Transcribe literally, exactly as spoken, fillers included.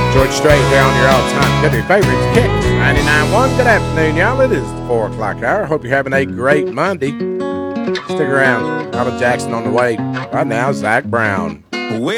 George Strait here on your all-time country favorites, Kicks ninety-nine point one. Good afternoon, y'all. It is the four o'clock hour. Hope you're having a great Monday. Stick around. Alan Jackson on the way. Right now, Zach Brown. Well,